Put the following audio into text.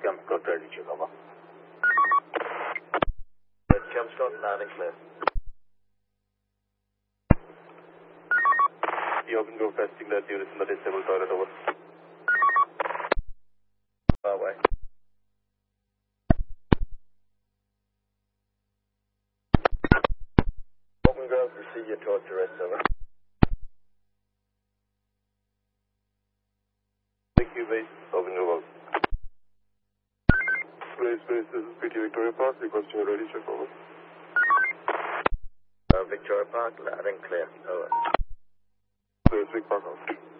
Chelmsford ready, check over. Chelmsford, loud and clear. You open go testing that unit in the disabled toilet, over. Far away. Open girls, receive your torch arrest, over. Thank you, base. Open your work. Base, this is PT Victoria Park, requesting a ready check, over. Victoria Park, loud and clear, over. Base, Vic Park, over.